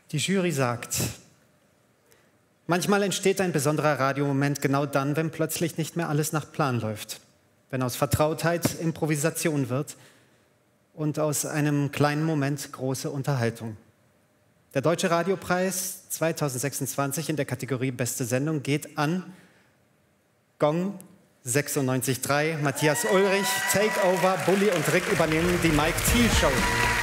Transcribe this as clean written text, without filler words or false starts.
Die Jury sagt: Manchmal entsteht ein besonderer Radiomoment genau dann, wenn plötzlich nicht mehr alles nach Plan läuft. Wenn aus Vertrautheit Improvisation wird und aus einem kleinen Moment große Unterhaltung. Der Deutsche Radiopreis 2026 in der Kategorie Beste Sendung geht an Gong 96.3, Matthias Ulrich, Takeover, Bulli und Rick übernehmen die Mike Thiel Show.